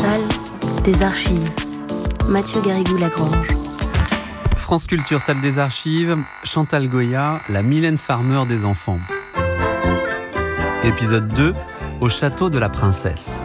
Salle des archives. Mathieu Garrigou-Lagrange. France Culture, salle des archives, Chantal Goya, la Mylène Farmer des enfants. Épisode 2, au château de la princesse.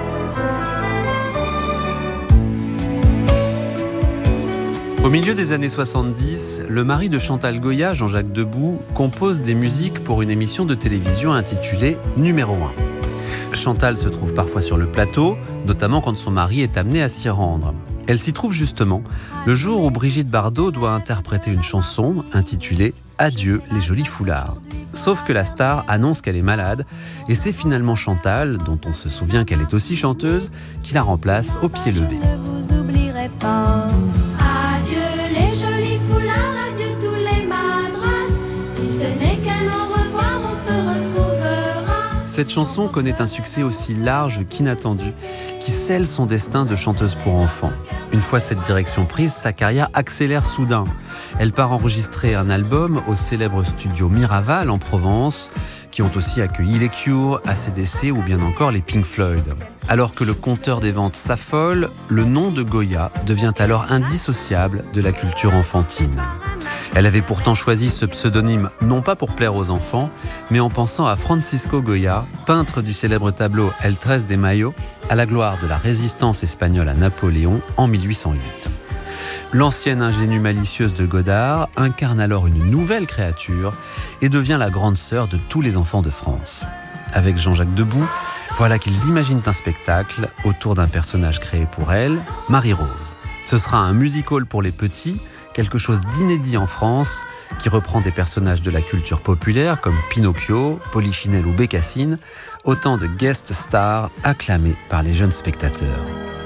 Au milieu des années 70, le mari de Chantal Goya, Jean-Jacques Debout, compose des musiques pour une émission de télévision intitulée Numéro 1. Chantal se trouve parfois sur le plateau, notamment quand son mari est amené à s'y rendre. Elle s'y trouve justement le jour où Brigitte Bardot doit interpréter une chanson intitulée « Adieu les jolis foulards ». Sauf que la star annonce qu'elle est malade et c'est finalement Chantal, dont on se souvient qu'elle est aussi chanteuse, qui la remplace au pied levé. Je vous oublierai pas. Adieu les jolis foulards, adieu tous les madras. Si ce n'est qu'un au revoir, on se retrouvera. Cette chanson connaît un succès aussi large qu'inattendu, qui scelle son destin de chanteuse pour enfants. Une fois cette direction prise, sa carrière accélère soudain. Elle part enregistrer un album au célèbre studio Miraval en Provence, qui ont aussi accueilli les Cure, AC/DC ou bien encore les Pink Floyd. Alors que le compteur des ventes s'affole, le nom de Goya devient alors indissociable de la culture enfantine. Elle avait pourtant choisi ce pseudonyme non pas pour plaire aux enfants, mais en pensant à Francisco Goya, peintre du célèbre tableau El Tres de Mayo, à la gloire de la résistance espagnole à Napoléon en 1808. L'ancienne ingénue malicieuse de Godard incarne alors une nouvelle créature et devient la grande sœur de tous les enfants de France. Avec Jean-Jacques Debout, voilà qu'ils imaginent un spectacle autour d'un personnage créé pour elle, Marie-Rose. Ce sera un musical pour les petits, quelque chose d'inédit en France, qui reprend des personnages de la culture populaire comme Pinocchio, Polichinelle ou Bécassine, autant de guest stars acclamés par les jeunes spectateurs.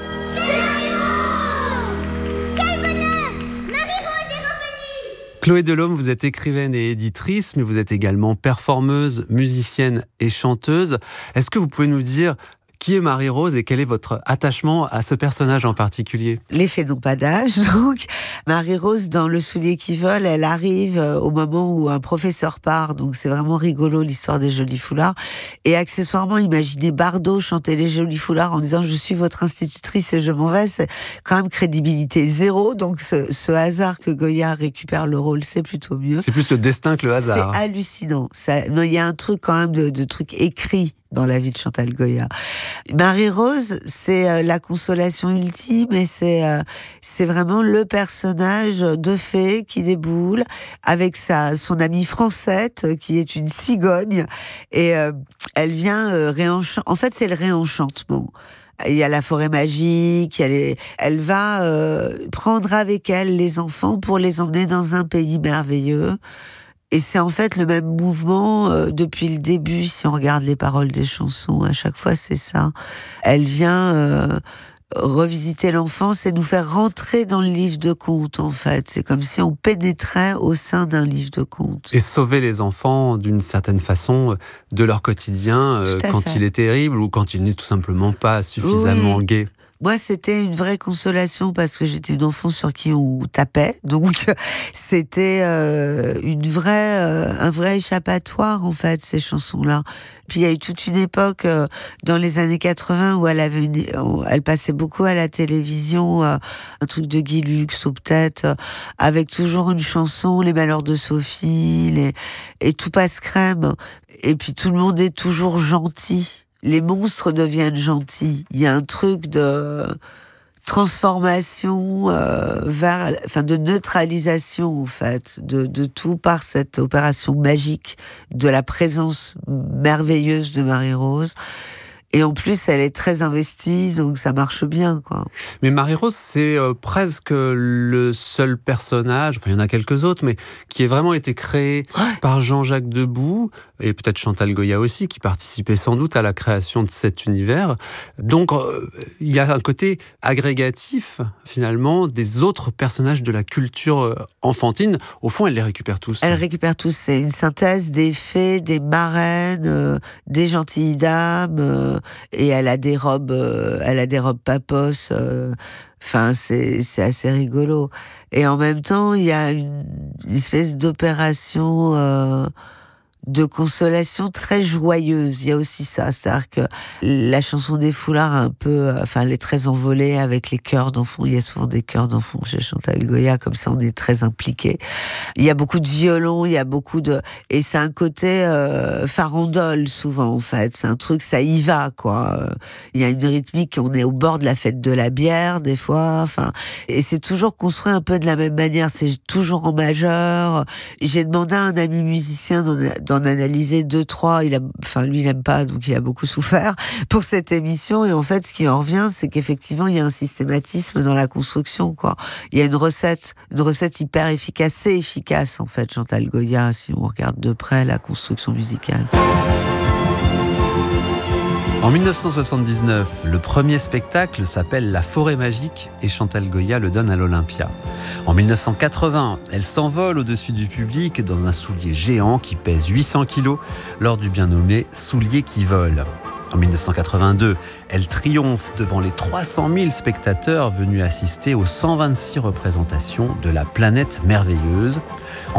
Chloé Delhomme, vous êtes écrivaine et éditrice, mais vous êtes également performeuse, musicienne et chanteuse. Est-ce que vous pouvez nous dire qui est Marie-Rose et quel est votre attachement à ce personnage en particulier ? L'effet n'ont pas d'âge, donc Marie-Rose, dans Le soulier qui vole, elle arrive au moment où un professeur part, donc c'est vraiment rigolo l'histoire des jolis foulards. Et accessoirement, imaginez Bardot chanter les jolis foulards en disant « je suis votre institutrice et je m'en vais », c'est quand même crédibilité zéro, donc ce hasard que Goya récupère le rôle, c'est plutôt mieux. C'est plus le destin que le hasard. C'est hallucinant. Il y a un truc quand même de trucs écrits dans la vie de Chantal Goya. Marie-Rose, c'est la consolation ultime et c'est vraiment le personnage de fée qui déboule avec son amie Francette qui est une cigogne et elle vient en fait, c'est le réenchantement. Il y a la forêt magique, elle va prendre avec elle les enfants pour les emmener dans un pays merveilleux. Et c'est en fait le même mouvement depuis le début, si on regarde les paroles des chansons, à chaque fois c'est ça. Elle vient revisiter l'enfance et nous faire rentrer dans le livre de contes, en fait. C'est comme si on pénétrait au sein d'un livre de contes. Et sauver les enfants d'une certaine façon de leur quotidien quand il est terrible ou quand il n'est tout simplement pas suffisamment gai. Moi, c'était une vraie consolation parce que j'étais une enfant sur qui on tapait. Donc, c'était un vrai échappatoire, en fait, ces chansons-là. Puis, il y a eu toute une époque, dans les années 80, où elle passait beaucoup à la télévision, un truc de Guy Lux, ou peut-être, avec toujours une chanson, Les Malheurs de Sophie, et tout passe crème. Et puis, tout le monde est toujours gentil. Les monstres deviennent gentils. Il y a un truc de transformation de neutralisation, en fait, de tout par cette opération magique de la présence merveilleuse de Marie-Rose. Et en plus, elle est très investie, donc ça marche bien, quoi. Mais Marie-Rose, c'est presque le seul personnage, enfin il y en a quelques autres, mais qui a vraiment été créé par Jean-Jacques Debout, et peut-être Chantal Goya aussi, qui participait sans doute à la création de cet univers. Donc, il y a un côté agrégatif, finalement, des autres personnages de la culture enfantine. Au fond, elle les récupère tous. Elle récupère tous. C'est une synthèse des fées, des marraines, des gentilles dames, et elle a des robes papos. Enfin, c'est assez rigolo. Et en même temps, il y a une espèce d'opération de consolation très joyeuse. Il y a aussi ça, c'est-à-dire que la chanson des foulards un peu, elle est très envolée avec les chœurs d'enfants. Il y a souvent des chœurs d'enfants chez Chantal Goya, comme ça on est très impliqué. Il y a beaucoup de violons, il y a beaucoup de, et c'est un côté farandole souvent en fait. C'est un truc, ça y va quoi. Il y a une rythmique, on est au bord de la fête de la bière des fois. Et c'est toujours construit un peu de la même manière. C'est toujours en majeur. J'ai demandé à un ami musicien d'en analyser 2-3. Lui, il aime pas, donc il a beaucoup souffert pour cette émission. Et en fait, ce qui en revient, c'est qu'effectivement, il y a un systématisme dans la construction, quoi. Il y a une recette hyper efficace. C'est efficace, en fait, Chantal Goya, si on regarde de près la construction musicale. En 1979, le premier spectacle s'appelle La Forêt Magique et Chantal Goya le donne à l'Olympia. En 1980, elle s'envole au-dessus du public dans un soulier géant qui pèse 800 kilos lors du bien nommé Soulier qui vole. En 1982, elle triomphe devant les 300 000 spectateurs venus assister aux 126 représentations de La Planète Merveilleuse. En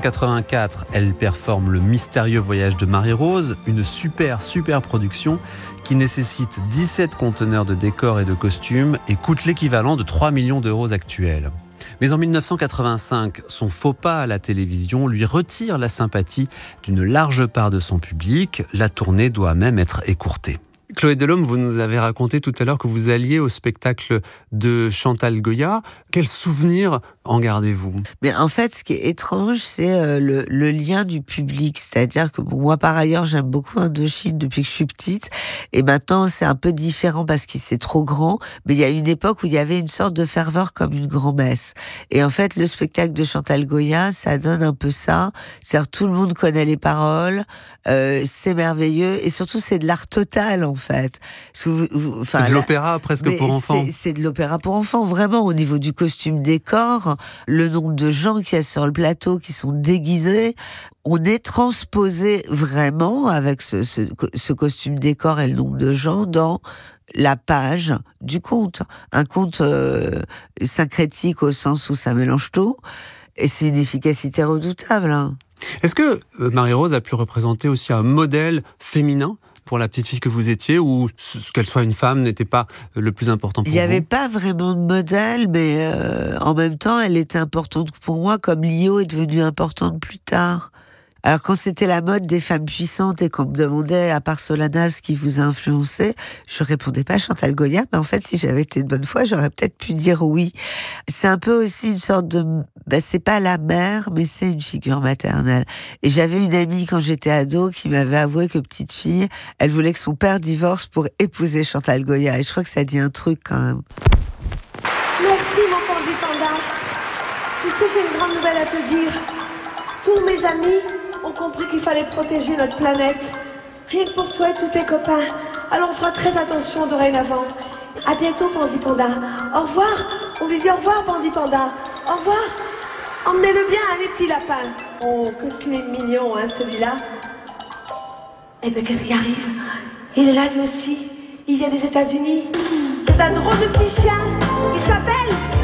1984, elle performe Le Mystérieux Voyage de Marie-Rose, une super production qui nécessite 17 conteneurs de décors et de costumes et coûte l'équivalent de 3 millions d'euros actuels. Mais en 1985, son faux pas à la télévision lui retire la sympathie d'une large part de son public. La tournée doit même être écourtée. Chloé Delhomme, vous nous avez raconté tout à l'heure que vous alliez au spectacle de Chantal Goya. Quels souvenirs en gardez-vous ? Mais en fait, ce qui est étrange, c'est le lien du public. C'est-à-dire que moi, par ailleurs, j'aime beaucoup Indochine depuis que je suis petite. Et maintenant, c'est un peu différent parce que c'est trop grand. Mais il y a une époque où il y avait une sorte de ferveur comme une grand-messe. Et en fait, le spectacle de Chantal Goya, ça donne un peu ça. C'est-à-dire tout le monde connaît les paroles. C'est merveilleux. Et surtout, c'est de l'art total, en fait. C'est de l'opéra presque pour enfants. C'est de l'opéra pour enfants, vraiment, au niveau du costume décor, le nombre de gens qu'il y a sur le plateau qui sont déguisés. On est transposé vraiment avec ce costume décor et le nombre de gens dans la page du conte. Un conte syncrétique au sens où ça mélange tout. Et c'est une efficacité redoutable. Hein. Est-ce que Marie-Rose a pu représenter aussi un modèle féminin pour la petite fille que vous étiez, ou qu'elle soit une femme n'était pas le plus important pour vous ? Il n'y avait pas vraiment de modèle, mais en même temps, elle était importante pour moi, comme Lio est devenue importante plus tard. Alors quand c'était la mode des femmes puissantes et qu'on me demandait, à part Solana, ce qui vous a influencé, je répondais pas Chantal Goya, mais en fait, si j'avais été de bonne foi, j'aurais peut-être pu dire oui. C'est un peu aussi une sorte de... c'est pas la mère, mais c'est une figure maternelle. Et j'avais une amie quand j'étais ado qui m'avait avoué que petite fille, elle voulait que son père divorce pour épouser Chantal Goya. Et je crois que ça dit un truc quand même. Merci mon Pandi Panda. Tu sais, j'ai une grande nouvelle à te dire. Tous mes amis ont compris qu'il fallait protéger notre planète. Rien que pour toi et tous tes copains. Alors on fera très attention dorénavant. À bientôt, Pandi Panda. Au revoir. On lui dit au revoir, Pandi Panda. Au revoir. Emmenez-le bien, les petits lapins. Oh, qu'est-ce qu'il est mignon, hein, celui-là. Eh ben, qu'est-ce qui arrive ? Il est là, lui aussi. Il vient des États-Unis. C'est un drôle de petit chien. Il s'appelle